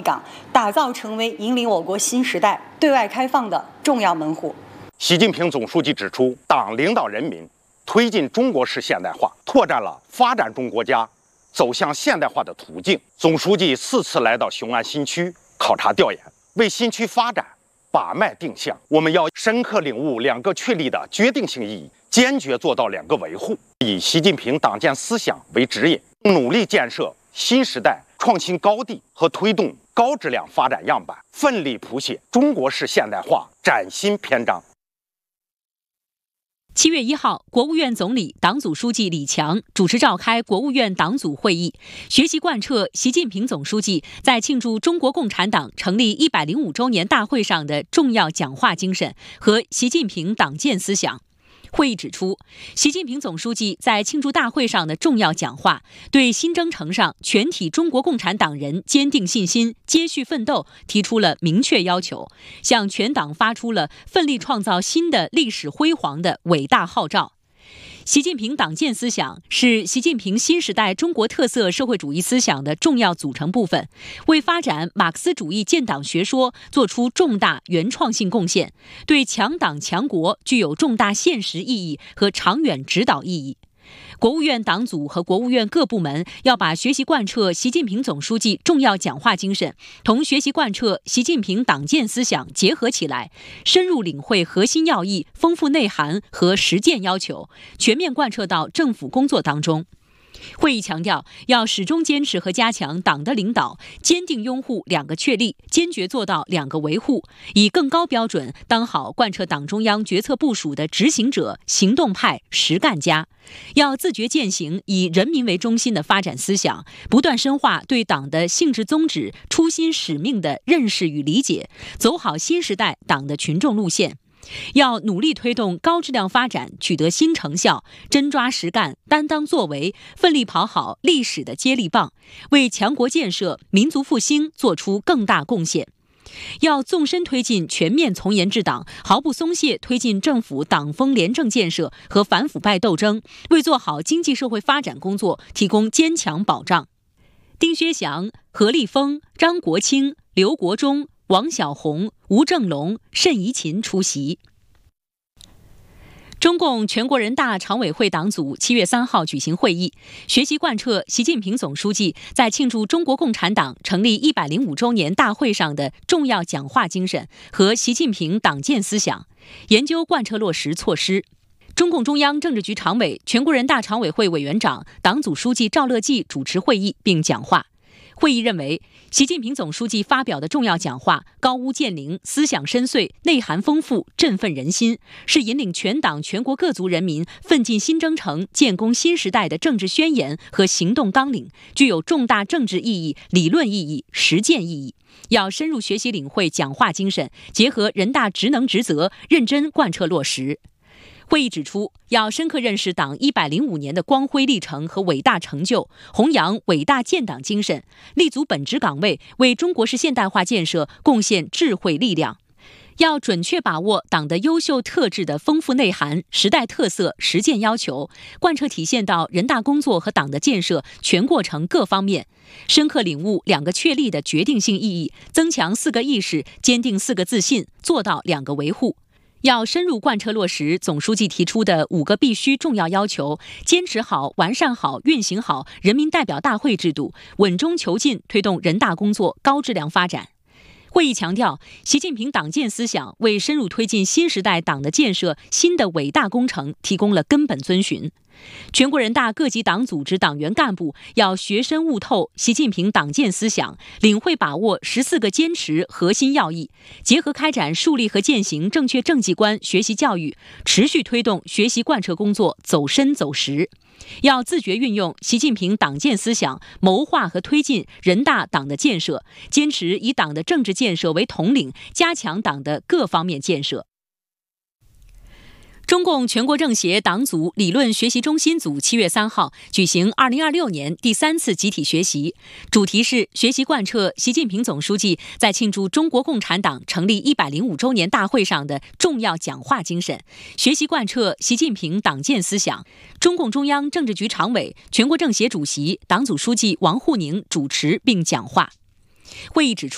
港打造成为引领我国新时代对外开放的重要门户。 习近平总书记指出，党领导人民推进中国式现代化，拓展了发展中国家走向现代化的途径。总书记4次来到雄安新区考察调研，为新区发展把脉定向。我们要深刻领悟2个确立的决定性意义，坚决做到2个维护，以习近平党建思想为指引，努力建设新时代创新高地和推动高质量发展样板，奋力谱写中国式现代化崭新篇章。 7月1号，国务院总理、党组书记李强主持召开国务院党组会议，学习贯彻习近平总书记在庆祝中国共产党成立105周年大会上的重要讲话精神和习近平党建思想。会议指出，习近平总书记在庆祝大会上的重要讲话，对新征程上全体中国共产党人坚定信心、接续奋斗提出了明确要求，向全党发出了奋力创造新的历史辉煌的伟大号召。习近平党建思想是习近平新时代中国特色社会主义思想的重要组成部分，为发展马克思主义建党学说作出重大原创性贡献，对强党强国具有重大现实意义和长远指导意义。国务院党组和国务院各部门要把学习贯彻习近平总书记重要讲话精神同学习贯彻习近平党建思想结合起来，深入领会核心要义、丰富内涵和实践要求，全面贯彻到政府工作当中。会议强调，要始终坚持和加强党的领导，坚定拥护2个确立，坚决做到2个维护，以更高标准当好贯彻党中央决策部署的执行者、行动派、实干家。要自觉践行以人民为中心的发展思想，不断深化对党的性质宗旨、初心使命的认识与理解，走好新时代党的群众路线。要努力推动高质量发展取得新成效，真抓实干，担当作为，奋力跑好历史的接力棒，为强国建设、民族复兴做出更大贡献。要纵深推进全面从严治党，毫不松懈推进政府党风廉政建设和反腐败斗争，为做好经济社会发展工作提供坚强保障。丁薛祥、何立峰、张国清、刘国忠、王晓红、吴正龙、谌宜勤出席。中共全国人大常委会党组7月3号举行会议，学习贯彻习近平总书记在庆祝中国共产党成立105周年大会上的重要讲话精神和习近平党建思想，研究贯彻落实措施。中共中央政治局常委、全国人大常委会委员长、党组书记赵乐际主持会议并讲话。会议认为，习近平总书记发表的重要讲话高屋建瓴，思想深邃，内涵丰富，振奋人心，是引领全党全国各族人民奋进新征程、建功新时代的政治宣言和行动纲领，具有重大政治意义、理论意义、实践意义。要深入学习领会讲话精神，结合人大职能职责，认真贯彻落实。会议指出，要深刻认识党105年的光辉历程和伟大成就，弘扬伟大建党精神，立足本职岗位，为中国式现代化建设贡献智慧力量。要准确把握党的优秀特质的丰富内涵、时代特色、实践要求，贯彻体现到人大工作和党的建设全过程各方面，深刻领悟2个确立的决定性意义，增强4个意识，坚定4个自信，做到2个维护。要深入贯彻落实总书记提出的5个必须重要要求，坚持好、完善好、运行好人民代表大会制度，稳中求进推动人大工作高质量发展。会议强调，习近平党建思想为深入推进新时代党的建设新的伟大工程提供了根本遵循。全国人大各级党组织党员干部要学深悟透习近平党建思想，领会把握14个坚持核心要义，结合开展树立和践行正确政绩观学习教育，持续推动学习贯彻工作走深走实。要自觉运用习近平党建思想，谋划和推进人大党的建设，坚持以党的政治建设为统领，加强党的各方面建设。中共全国政协党组理论学习中心组7月3号举行2026年第3次集体学习，主题是学习贯彻习近平总书记在庆祝中国共产党成立105周年大会上的重要讲话精神，学习贯彻习近平党建思想。中共中央政治局常委、全国政协主席、党组书记王沪宁主持并讲话。会议指出，